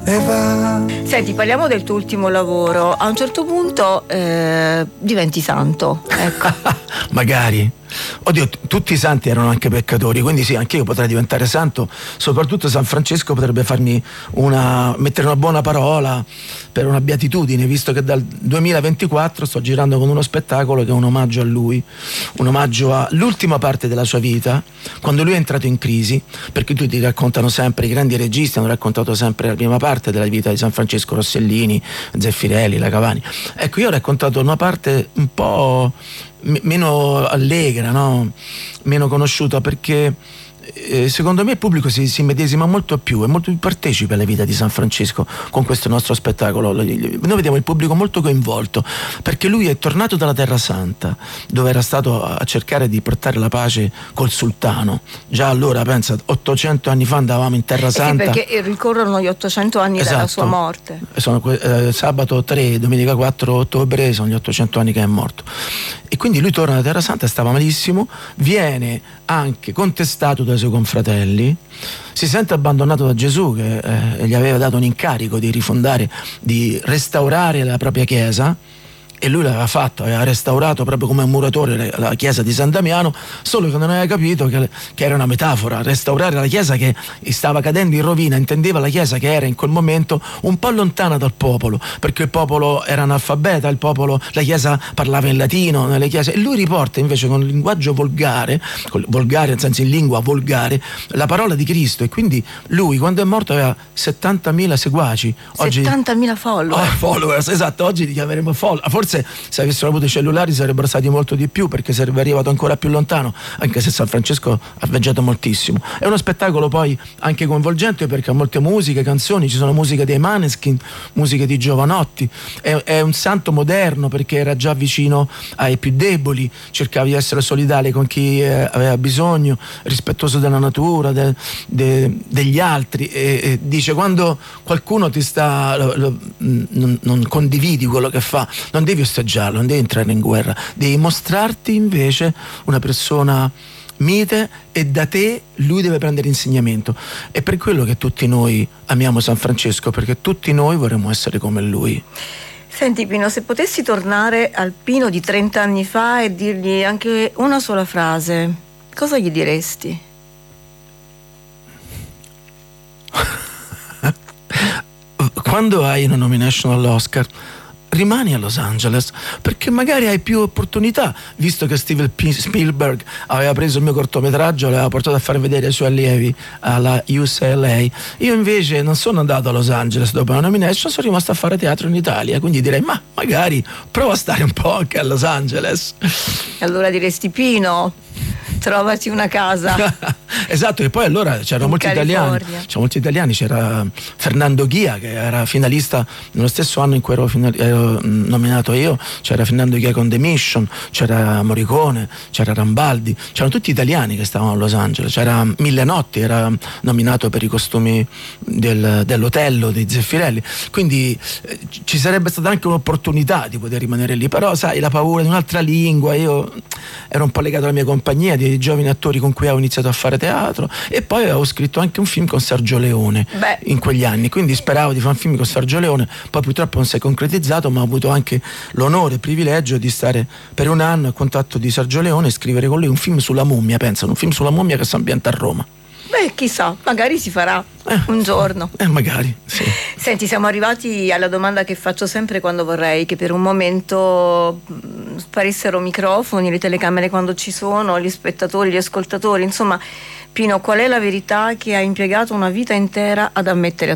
e va. Senti, parliamo del tuo ultimo lavoro. A un certo punto diventi santo, ecco. Magari. Oddio, tutti i santi erano anche peccatori, quindi sì, anche io potrei diventare santo. Soprattutto San Francesco potrebbe farmi mettere una buona parola per una beatitudine, visto che dal 2024 sto girando con uno spettacolo che è un omaggio a lui, un omaggio all'ultima parte della sua vita, quando lui è entrato in crisi, perché tutti raccontano sempre, i grandi registi hanno raccontato sempre la prima parte della vita di San Francesco, Rossellini, Zeffirelli, la Cavani. Ecco, io ho raccontato una parte un po' meno allegra, no? Meno conosciuta, perché secondo me il pubblico si medesima molto più, è molto più partecipe alla vita di San Francesco con questo nostro spettacolo. Noi vediamo il pubblico molto coinvolto, perché lui è tornato dalla Terra Santa, dove era stato a cercare di portare la pace col sultano. Già allora, pensa, 800 anni fa andavamo in Terra Santa. Sì, perché ricorrono gli 800 anni dalla sua morte. Sono sabato 3, domenica 4 ottobre, sono gli 800 anni che è morto. E quindi lui torna da Terra Santa, stava malissimo, viene anche contestato dai suoi confratelli, si sente abbandonato da Gesù che gli aveva dato un incarico di rifondare, di restaurare la propria chiesa, e lui l'aveva fatto, aveva restaurato proprio come un muratore la chiesa di San Damiano, solo che non aveva capito che era una metafora. Restaurare la chiesa che stava cadendo in rovina, intendeva la chiesa che era in quel momento un po' lontana dal popolo, perché il popolo era analfabeta, la chiesa parlava in latino nelle chiese, e lui riporta invece con il linguaggio volgare nel senso in lingua volgare, la parola di Cristo. E quindi lui, quando è morto, aveva 70.000 seguaci. Oggi 70.000 follower. Followers, esatto, oggi li chiameremo follower. Forse se avessero avuto i cellulari sarebbero stati molto di più, perché sarebbe arrivato ancora più lontano, anche se San Francesco ha viaggiato moltissimo. È uno spettacolo poi anche coinvolgente, perché ha molte musiche, canzoni, ci sono musiche dei Maneskin, musiche di Giovanotti. È un santo moderno, perché era già vicino ai più deboli, cercava di essere solidale con chi aveva bisogno, rispettoso della natura, degli altri, e dice: quando qualcuno ti sta non condividi quello che fa, non devi osteggiarlo, non devi entrare in guerra, devi mostrarti invece una persona mite, e da te lui deve prendere insegnamento. È per quello che tutti noi amiamo San Francesco, perché tutti noi vorremmo essere come lui. Senti Pino, se potessi tornare al Pino di 30 anni fa e dirgli anche una sola frase, cosa gli diresti? Quando hai una nomination all'Oscar, rimani a Los Angeles, perché magari hai più opportunità, visto che Steven Spielberg aveva preso il mio cortometraggio e l'aveva portato a far vedere ai suoi allievi alla UCLA. Io invece non sono andato a Los Angeles dopo la nomination, sono rimasto a fare teatro in Italia, quindi direi: ma magari prova a stare un po' anche a Los Angeles. Allora diresti: Pino, trovati una casa. Esatto, e poi allora c'erano molti italiani, c'era Fernando Ghia, che era finalista nello stesso anno in cui ero nominato io, c'era Fernando Ghia con The Mission, c'era Morricone, c'era Rambaldi, c'erano tutti italiani che stavano a Los Angeles, c'era Mille Notti, era nominato per i costumi dell'Otello di Zeffirelli, quindi ci sarebbe stata anche un'opportunità di poter rimanere lì, però sai, la paura di un'altra lingua, io ero un po' legato alla mia compagnia di giovani attori con cui avevo iniziato a fare teatro, e poi avevo scritto anche un film con Sergio Leone in quegli anni, quindi speravo di fare un film con Sergio Leone, poi purtroppo non si è concretizzato, ma ho avuto anche l'onore e il privilegio di stare per un anno a contatto di Sergio Leone e scrivere con lui un film sulla mummia, pensa, un film sulla mummia che si ambienta a Roma. Beh, chissà, magari si farà un giorno. Magari, sì. Senti, siamo arrivati alla domanda che faccio sempre quando vorrei che per un momento sparissero microfoni, le telecamere quando ci sono, gli spettatori, gli ascoltatori. Insomma, Pino, qual è la verità che hai impiegato una vita intera ad ammettere a